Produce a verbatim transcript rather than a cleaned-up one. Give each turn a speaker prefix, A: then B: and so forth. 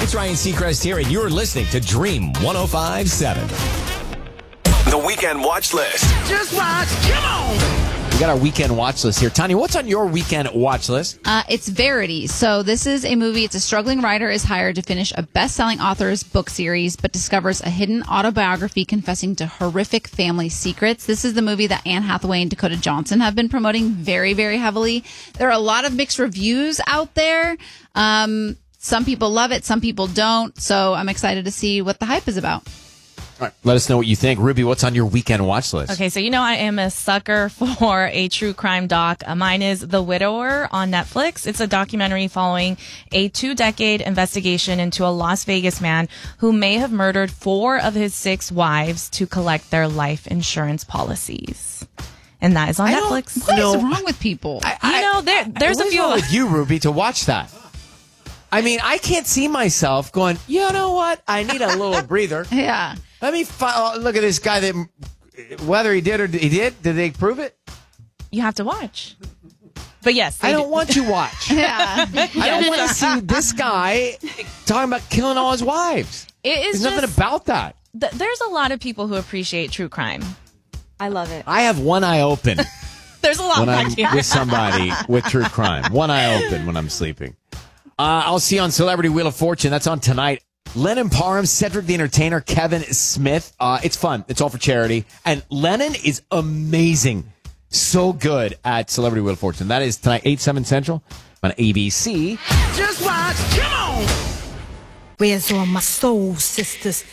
A: it's Ryan Seacrest here, and you're listening to Dream one oh five point seven.
B: The Weekend Watch List.
C: Just watch. Come on.
A: We got our weekend watch list here. Tanya, what's on your weekend watch list?
D: Uh, it's Verity. So this is a movie. It's a struggling writer is hired to finish a best-selling author's book series, but discovers a hidden autobiography confessing to horrific family secrets. This is the movie that Anne Hathaway and Dakota Johnson have been promoting very, very heavily. There are a lot of mixed reviews out there. Um, some people love it. Some people don't. So I'm excited to see what the hype is about.
A: All right, let us know what you think. Ruby, what's on your weekend watch list?
E: Okay, so you know I am a sucker for a true crime doc. Uh, mine is The Widower on Netflix. It's a documentary following a two-decade investigation into a Las Vegas man who may have murdered four of his six wives to collect their life insurance policies. And that is on
A: I
E: Netflix.
D: What
A: No.
D: is wrong with people?
A: I,
E: You know, there, there's a
A: What's
E: few.
A: wrong with you, Ruby, to watch that? I mean, I can't see myself going, you know what? I need a little breather.
D: yeah.
A: Let me fi- oh, look at this guy that, whether he did or he did, did they prove it?
E: You have to watch. But yes,
A: I
E: they
A: don't
E: do.
A: want to watch.
D: Yeah.
A: I don't want to see this guy talking about killing all his wives.
E: It is
A: There's nothing
E: just,
A: about that.
E: th- there's a lot of people who appreciate true crime.
F: I love it.
A: I have one eye open
E: There's a lot
A: when I'm
E: back here.
A: with somebody with true crime. One eye open when I'm sleeping. Uh, I'll see you on Celebrity Wheel of Fortune. That's on tonight. Lennon Parham, Cedric the Entertainer, Kevin Smith. Uh, it's fun. It's all for charity. And Lennon is amazing. So good at Celebrity Wheel of Fortune. That is tonight, eight, seven Central on A B C.
C: Just watch. Come on.
F: Where's all my soul sisters?